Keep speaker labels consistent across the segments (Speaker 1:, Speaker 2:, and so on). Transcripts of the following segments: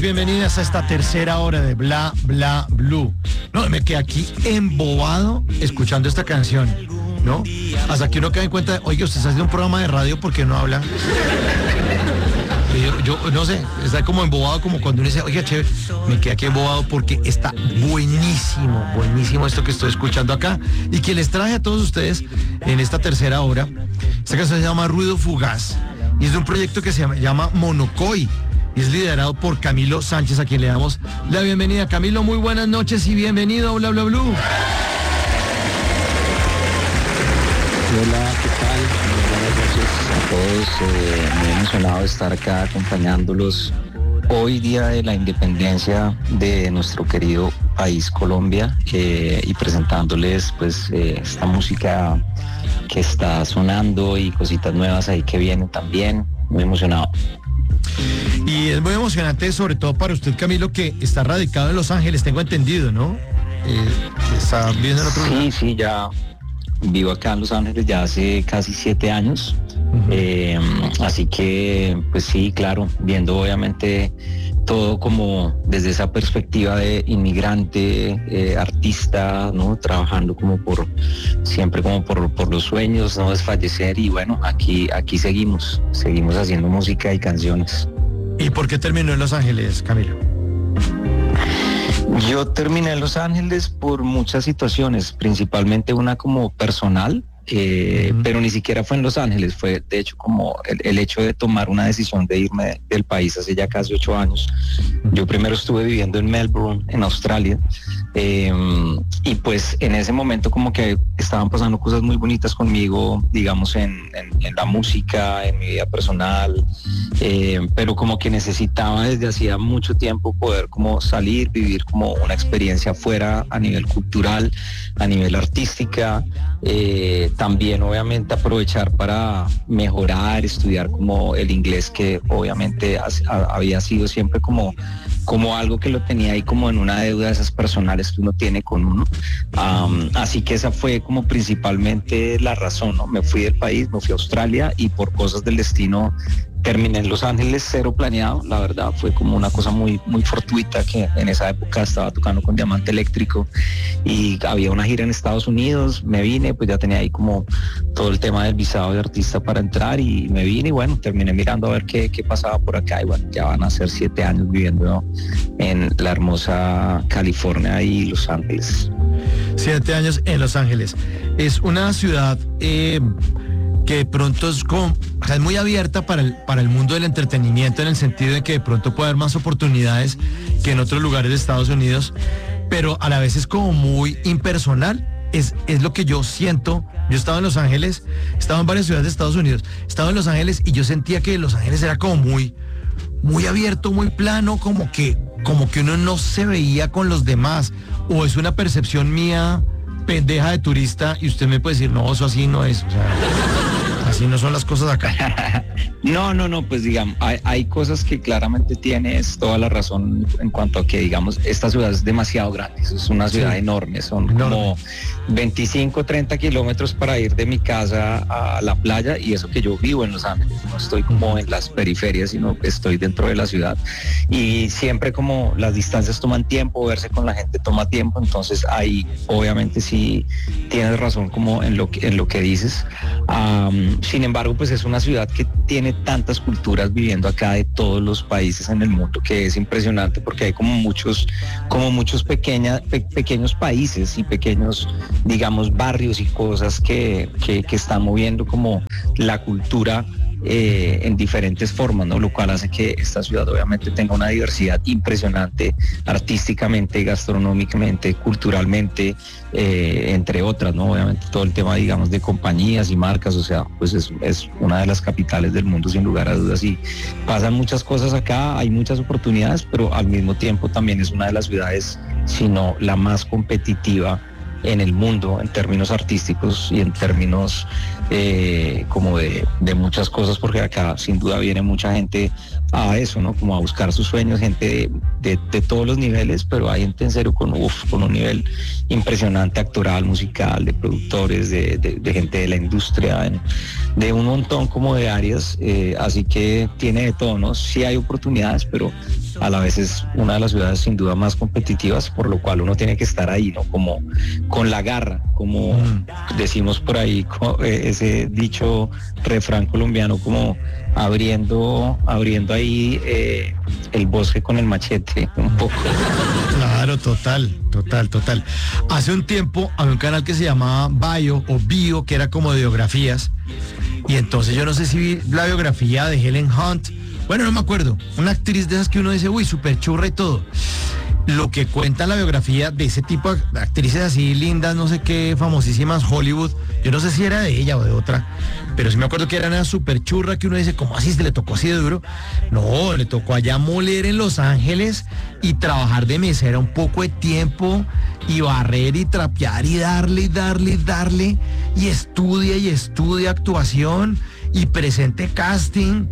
Speaker 1: bienvenidas a esta tercera hora de Bla Bla Blue. No, me quedé aquí embobado escuchando esta canción, ¿no? Hasta que uno cae en cuenta, oye, usted está haciendo un programa de radio, ¿por qué no habla? Yo no sé, está como embobado, como cuando uno dice, oye, chévere, me quedé aquí embobado porque está buenísimo esto que estoy escuchando acá y que les traje a todos ustedes en esta tercera hora. Esta canción se llama Ruido Fugaz y es de un proyecto que se llama Monocoy y es liderado por Camilo Sánchez, a quien le damos la bienvenida. Camilo, muy buenas noches y bienvenido a Bla Bla Blue.
Speaker 2: Hola, ¿qué tal? Muy buenas noches a todos. Muy emocionado de estar acá acompañándolos hoy, día de la independencia de nuestro querido país Colombia, y presentándoles pues esta música que está sonando y cositas nuevas ahí que vienen también. Muy emocionado.
Speaker 1: Y es muy emocionante, sobre todo para usted, Camilo, que está radicado en Los Ángeles, tengo entendido, ¿no? Está viviendo en otro lugar.
Speaker 2: Sí, ya vivo acá en Los Ángeles ya hace casi 7 años. Así que, pues sí, claro, viendo obviamente todo como desde esa perspectiva de inmigrante, artista, ¿no? Trabajando como siempre como por los sueños, no desfallecer, y bueno, aquí seguimos haciendo música y canciones.
Speaker 1: ¿Y por qué terminó en Los Ángeles, Camilo?
Speaker 2: Yo terminé en Los Ángeles por muchas situaciones, principalmente una como personal, pero ni siquiera fue en Los Ángeles, fue de hecho como el hecho de tomar una decisión de irme del país hace ya casi 8 años. Yo primero estuve viviendo en Melbourne, en Australia, y pues en ese momento como que estaban pasando cosas muy bonitas conmigo, digamos en la música, en mi vida personal, pero como que necesitaba desde hacía mucho tiempo poder como salir, vivir como una experiencia afuera a nivel cultural, a nivel artística, también obviamente aprovechar para mejorar, estudiar como el inglés, que obviamente había sido siempre como algo que lo tenía ahí como en una deuda de esas personales que uno tiene con uno. Así que esa fue como principalmente la razón, ¿no? Me fui del país, me fui a Australia y por cosas del destino terminé en Los Ángeles, cero planeado, la verdad, fue como una cosa muy fortuita, que en esa época estaba tocando con Diamante Eléctrico y había una gira en Estados Unidos, me vine, pues ya tenía ahí como todo el tema del visado de artista para entrar y me vine y bueno, terminé mirando a ver qué pasaba por acá y bueno, ya van a ser 7 años viviendo en la hermosa California y Los Ángeles.
Speaker 1: 7 años en Los Ángeles. Es una ciudad que de pronto es muy abierta para el mundo del entretenimiento, en el sentido de que de pronto puede haber más oportunidades que en otros lugares de Estados Unidos, pero a la vez es como muy impersonal. Es lo que yo siento. Yo estaba en Los Ángeles, estaba en varias ciudades de Estados Unidos, estaba en Los Ángeles y yo sentía que Los Ángeles era como muy abierto, muy plano, como que uno no se veía con los demás, o es una percepción mía pendeja de turista y usted me puede decir, no, eso así no es, o sea, así no son las cosas acá.
Speaker 2: No, pues digamos, hay cosas que claramente tienes toda la razón en cuanto a que, digamos, esta ciudad es demasiado grande, es una ciudad enorme, son como 25, 30 kilómetros para ir de mi casa a la playa, y eso que yo vivo en Los Ángeles, no estoy como en las periferias, sino que estoy dentro de la ciudad, y siempre como las distancias toman tiempo, verse con la gente toma tiempo, entonces ahí obviamente sí tienes razón como en lo que dices. Sin embargo, pues es una ciudad que tiene tantas culturas viviendo acá de todos los países en el mundo, que es impresionante, porque hay como muchos pequeños países y pequeños, digamos, barrios y cosas que están moviendo como la cultura en diferentes formas, ¿no? Lo cual hace que esta ciudad obviamente tenga una diversidad impresionante artísticamente, gastronómicamente, culturalmente, entre otras, ¿no? Obviamente todo el tema, digamos, de compañías y marcas, o sea, pues es una de las capitales del mundo sin lugar a dudas, y pasan muchas cosas acá, hay muchas oportunidades, pero al mismo tiempo también es una de las ciudades, si no la más competitiva en el mundo en términos artísticos y en términos como de muchas cosas, porque acá sin duda viene mucha gente a eso, ¿no? Como a buscar sus sueños, gente de todos los niveles, pero hay gente en serio con un nivel impresionante, actoral, musical, de productores, de gente de la industria, de un montón como de áreas, así que tiene de todo, ¿no? Sí hay oportunidades, pero a la vez es una de las ciudades sin duda más competitivas, por lo cual uno tiene que estar ahí, ¿no? Como con la garra, como decimos por ahí, ese dicho refrán colombiano, como abriendo ahí el bosque con el machete, un poco.
Speaker 1: Claro, total. Hace un tiempo había un canal que se llamaba Bio, que era como de biografías, y entonces yo no sé si vi la biografía de Helen Hunt. Bueno, no me acuerdo. Una actriz de esas que uno dice, uy, súper churra y todo. Lo que cuenta la biografía de ese tipo de actrices así lindas, no sé qué, famosísimas, Hollywood. Yo no sé si era de ella o de otra, pero sí me acuerdo que era una súper churra que uno dice, ¿cómo así se le tocó así de duro? No, le tocó allá moler en Los Ángeles y trabajar de mesera un poco de tiempo y barrer y trapear y darle y estudia actuación y presente casting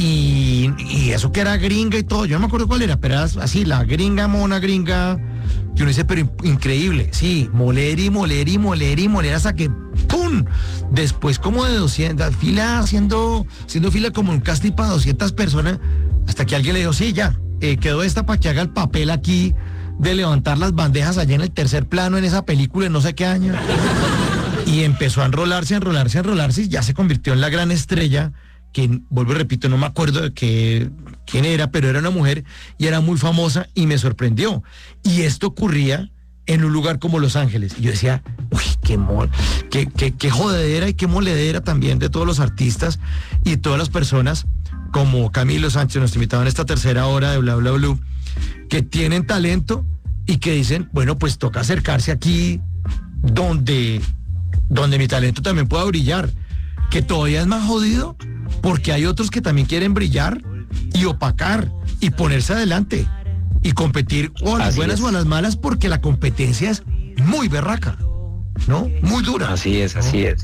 Speaker 1: y eso que era gringa y todo, yo no me acuerdo cuál era, pero era así, la gringa, que uno dice, pero increíble, sí, moler hasta que ¡pum! Después como de 200, haciendo fila como un casting para 200 personas, hasta que alguien le dijo, sí, ya, quedó esta para que haga el papel aquí de levantar las bandejas allá en el tercer plano en esa película en no sé qué año. Y empezó a enrolarse y ya se convirtió en la gran estrella, que vuelvo y repito, no me acuerdo de quién era, pero era una mujer y era muy famosa y me sorprendió. Y esto ocurría en un lugar como Los Ángeles. Y yo decía, uy, qué jodedera y qué moledera también de todos los artistas y todas las personas como Camilo Sánchez, nuestro invitado en esta tercera hora de Bla Bla Blue, que tienen talento y que dicen, bueno, pues toca acercarse aquí donde mi talento también pueda brillar, que todavía es más jodido porque hay otros que también quieren brillar y opacar y ponerse adelante y competir o a las buenas o a las malas, porque la competencia es muy berraca, ¿no? Muy dura.
Speaker 2: Así es.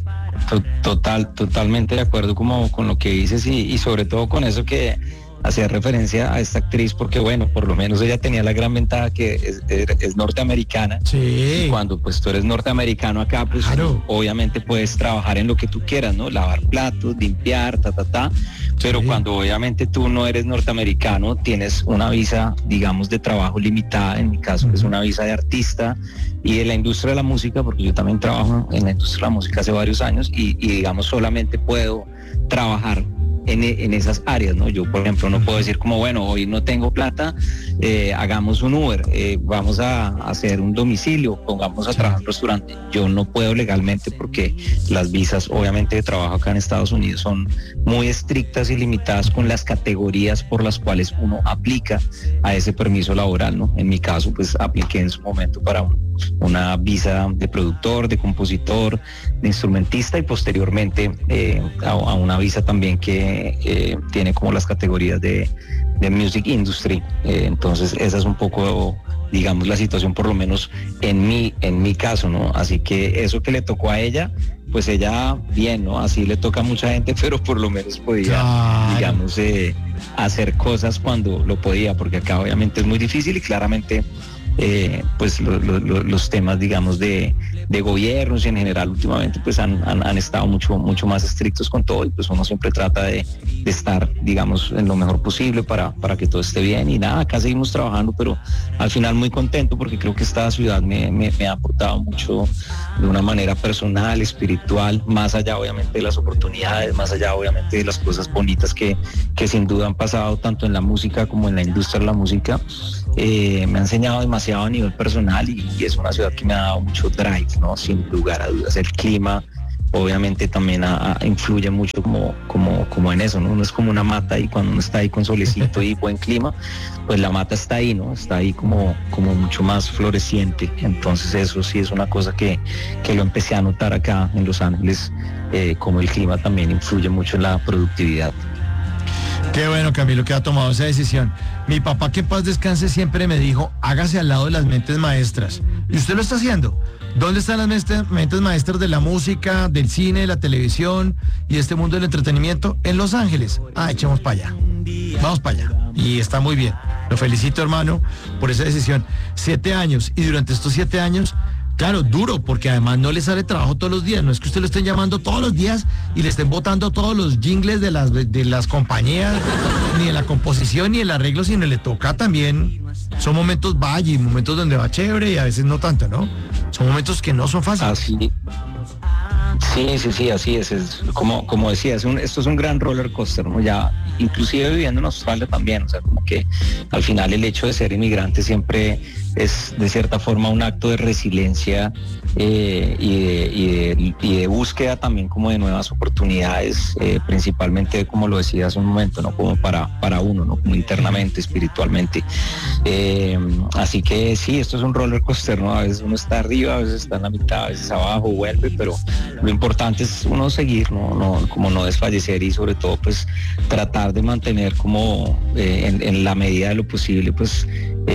Speaker 2: Totalmente de acuerdo como con lo que dices y sobre todo con eso que hacía referencia a esta actriz, porque bueno, por lo menos ella tenía la gran ventaja que es norteamericana.
Speaker 1: Sí.
Speaker 2: Y cuando pues tú eres norteamericano acá, pues claro, obviamente puedes trabajar en lo que tú quieras, ¿no? Lavar platos, limpiar, pero sí, cuando obviamente tú no eres norteamericano, tienes una visa, digamos, de trabajo limitada, en mi caso es una visa de artista y de la industria de la música, porque yo también trabajo en la industria de la música hace varios años y digamos solamente puedo trabajar en esas áreas, ¿no? Yo, por ejemplo, no puedo decir como, bueno, hoy no tengo plata, hagamos un Uber, vamos a hacer un domicilio, pongamos a trabajar en un restaurante. Yo no puedo legalmente porque las visas, obviamente, de trabajo acá en Estados Unidos son muy estrictas y limitadas con las categorías por las cuales uno aplica a ese permiso laboral, ¿no? En mi caso, pues apliqué en su momento para una visa de productor, de compositor, de instrumentista y posteriormente a una visa también que tiene como las categorías de Music Industry. Entonces esa es un poco, digamos, la situación por lo menos en mi caso, ¿no? Así que eso que le tocó a ella, pues ella bien, ¿no? Así le toca a mucha gente, pero por lo menos podía, claro, digamos, hacer cosas cuando lo podía, porque acá obviamente es muy difícil y claramente pues los temas, digamos, de gobiernos y en general últimamente pues han estado mucho más estrictos con todo y pues uno siempre trata de estar, digamos, en lo mejor posible para que todo esté bien y nada, acá seguimos trabajando, pero al final muy contento porque creo que esta ciudad me ha aportado mucho de una manera personal, espiritual, más allá obviamente de las oportunidades, más allá obviamente de las cosas bonitas que sin duda han pasado tanto en la música como en la industria de la música. Me ha enseñado demasiado a nivel personal y es una ciudad que me ha dado mucho drive, ¿no? Sin lugar a dudas. El clima obviamente también influye mucho como en eso, ¿no? Uno es como una mata y cuando uno está ahí con solecito y buen clima, pues la mata está ahí, ¿no? Está ahí como mucho más floreciente. Entonces eso sí es una cosa que lo empecé a notar acá en Los Ángeles, como el clima también influye mucho en la productividad.
Speaker 1: Qué bueno, Camilo, que ha tomado esa decisión. Mi papá, que en paz descanse, siempre me dijo, hágase al lado de las mentes maestras. Y usted lo está haciendo. ¿Dónde están las mentes maestras de la música, del cine, de la televisión y este mundo del entretenimiento? En Los Ángeles. Echemos para allá. Vamos para allá. Y está muy bien. Lo felicito, hermano, por esa decisión. 7 años. Y durante estos 7 años, claro, duro, porque además no le sale trabajo todos los días. No es que usted lo estén llamando todos los días y le estén botando todos los jingles de las compañías, ni en la composición, ni el arreglo, sino le toca también. Son momentos valle, momentos donde va chévere y a veces no tanto, ¿no? Son momentos que no son fáciles.
Speaker 2: Así. Sí, así es como decía, esto es un gran roller coaster, ¿no? Ya, inclusive viviendo en Australia también, o sea, como que al final el hecho de ser inmigrante siempre es de cierta forma un acto de resiliencia y de búsqueda también como de nuevas oportunidades, principalmente como lo decía hace un momento, ¿no? Como para uno, ¿no? Como internamente, espiritualmente. Así que sí, esto es un roller coaster, ¿no? A veces uno está arriba, a veces está en la mitad, a veces abajo, vuelve, pero lo importante es uno seguir, como no desfallecer y sobre todo pues tratar de mantener como en la medida de lo posible pues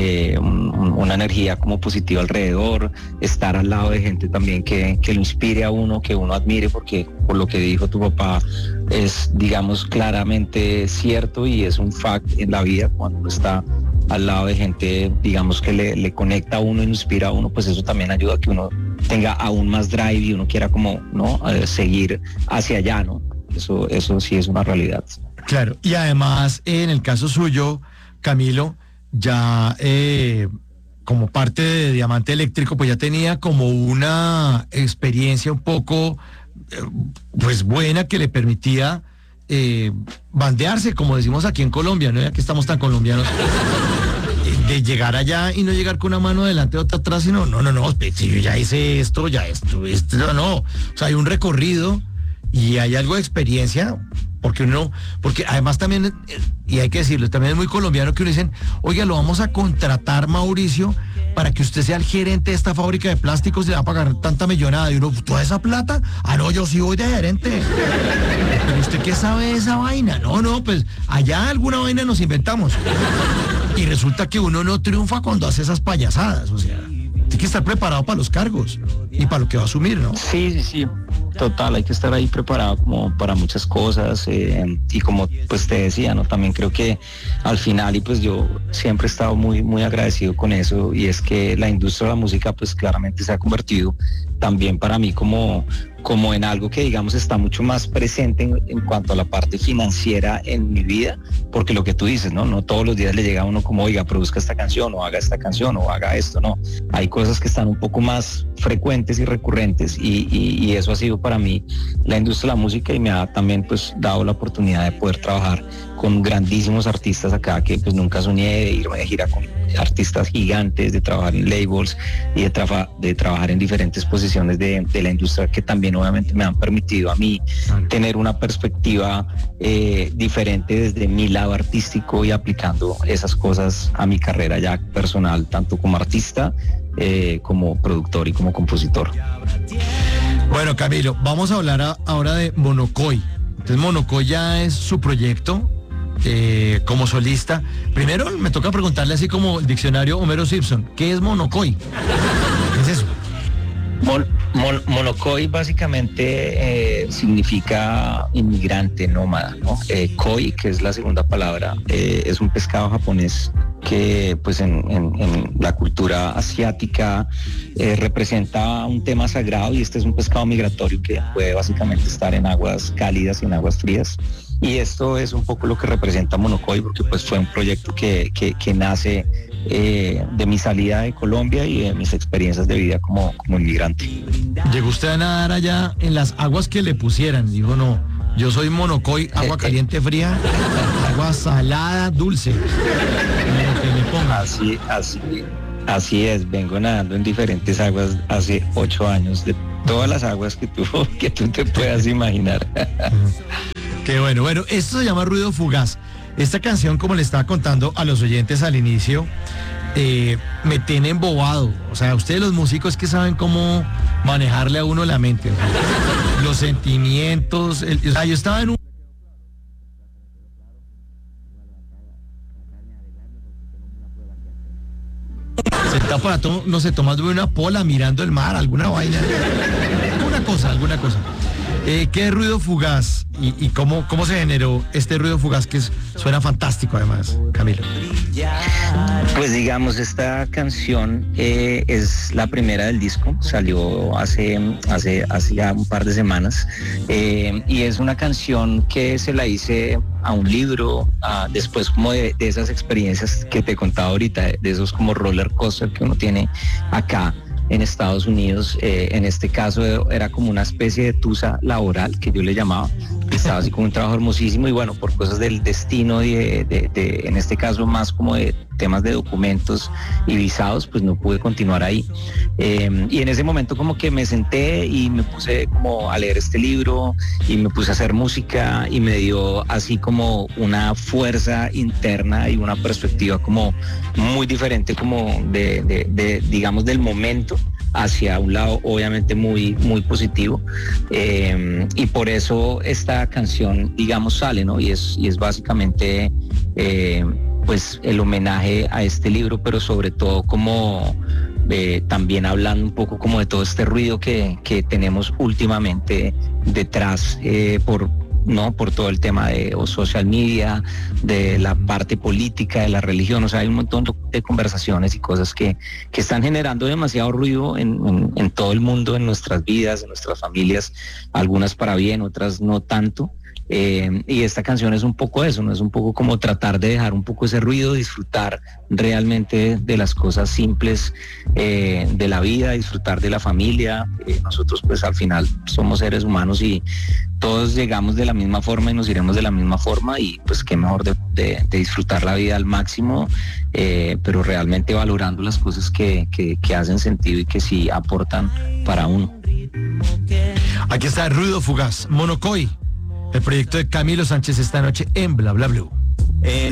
Speaker 2: una energía como positiva alrededor, estar al lado de gente también que lo inspire a uno, que uno admire, porque por lo que dijo tu papá es, digamos, claramente cierto y es un fact en la vida. Cuando uno está al lado de gente, digamos, que le conecta a uno, inspira a uno, pues eso también ayuda a que uno tenga aún más drive y uno quiera como, ¿no? Seguir hacia allá, ¿no? Eso sí es una realidad.
Speaker 1: Claro, y además, en el caso suyo, Camilo, ya como parte de Diamante Eléctrico, pues ya tenía como una experiencia un poco, pues buena, que le permitía bandearse, como decimos aquí en Colombia, ¿no? Ya que estamos tan colombianos, de llegar allá y no llegar con una mano adelante y otra atrás, sino, no, si yo ya hice esto, no. O sea, hay un recorrido y hay algo de experiencia, porque además también, y hay que decirlo, también es muy colombiano que uno dicen, oiga, lo vamos a contratar, Mauricio, para que usted sea el gerente de esta fábrica de plásticos y le va a pagar tanta millonada. Y uno, ¿toda esa plata? No, yo sí voy de gerente. ¿Pero usted qué sabe de esa vaina? No, pues allá alguna vaina nos inventamos. Y resulta que uno no triunfa cuando hace esas payasadas, o sea, tiene que estar preparado para los cargos y para lo que va a asumir, ¿no?
Speaker 2: Sí. Total, hay que estar ahí preparado como para muchas cosas y como pues te decía, ¿no? También creo que al final y pues yo siempre he estado muy, muy agradecido con eso y es que la industria de la música pues claramente se ha convertido también para mí como en algo que digamos está mucho más presente en cuanto a la parte financiera en mi vida, porque lo que tú dices, no todos los días le llega a uno como, oiga, produzca esta canción o haga esta canción o haga esto, no, hay cosas que están un poco más frecuentes y recurrentes y eso ha sido para mí la industria de la música y me ha también pues dado la oportunidad de poder trabajar con grandísimos artistas acá que pues nunca soñé de irme de gira con artistas gigantes, de trabajar en labels y de trabajar en diferentes posiciones de la industria que también obviamente me han permitido a mí tener una perspectiva diferente desde mi lado artístico y aplicando esas cosas a mi carrera ya personal, tanto como artista como productor y como compositor.
Speaker 1: Bueno, Camilo, vamos a hablar ahora de Monocoy. Entonces Monocoy ya es su proyecto como solista. Primero me toca preguntarle así como el diccionario Homero Simpson, ¿qué es Monocoy? ¿Qué es eso?
Speaker 2: Monocoy básicamente significa inmigrante, nómada, ¿no? Koi, que es la segunda palabra, es un pescado japonés que pues en la cultura asiática representa un tema sagrado y este es un pescado migratorio que puede básicamente estar en aguas cálidas y en aguas frías. Y esto es un poco lo que representa Monocoy porque pues fue un proyecto que nace de mi salida de Colombia y de mis experiencias de vida como inmigrante.
Speaker 1: ¿Llegó usted a nadar allá en las aguas que le pusieran? Dijo, no, yo soy Monocoy, agua caliente, fría, agua salada, dulce. Lo que me ponga.
Speaker 2: Así es, vengo nadando en diferentes aguas hace 8 años, de todas las aguas que tú te puedas imaginar.
Speaker 1: Qué bueno, esto se llama Ruido Fugaz. Esta canción, como le estaba contando a los oyentes al inicio, me tiene embobado. O sea, ustedes los músicos que saben cómo manejarle a uno la mente, ¿no? Los sentimientos. O sea, yo estaba en un... Sí. Sentado para todo, no sé, tomando una pola, mirando el mar, alguna vaina. Alguna cosa. ¿Qué ruido fugaz y cómo se generó este ruido fugaz que suena fantástico además, Camilo?
Speaker 2: Pues digamos, esta canción es la primera del disco, salió hace ya un par de semanas, y es una canción que se la hice a un libro, después como de esas experiencias que te he contado ahorita, de esos como roller coaster que uno tiene acá en Estados Unidos. En este caso era como una especie de tusa laboral, que yo le llamaba. Estaba así como un trabajo hermosísimo y bueno, por cosas del destino y en este caso más como de temas de documentos y visados, pues no pude continuar ahí. Y en ese momento como que me senté y me puse como a leer este libro y me puse a hacer música y me dio así como una fuerza interna y una perspectiva como muy diferente como de digamos del momento hacia un lado obviamente muy positivo, y por eso esta canción digamos sale, ¿no? Y es básicamente pues el homenaje a este libro, pero sobre todo como también hablando un poco como de todo este ruido que tenemos últimamente detrás, por todo el tema de social media, de la parte política, de la religión. O sea, hay un montón de conversaciones y cosas que están generando demasiado ruido en todo el mundo, en nuestras vidas, en nuestras familias, algunas para bien, otras no tanto. Y esta canción es un poco eso, ¿no? Es un poco como tratar de dejar un poco ese ruido, disfrutar realmente de las cosas simples de la vida, disfrutar de la familia. Nosotros pues al final somos seres humanos y todos llegamos de la misma forma y nos iremos de la misma forma, y pues qué mejor de disfrutar la vida al máximo, pero realmente valorando las cosas que hacen sentido y que sí aportan para uno.
Speaker 1: Aquí está el ruido fugaz, Monocoy, el proyecto de Camilo Sánchez esta noche en Bla Bla Blue.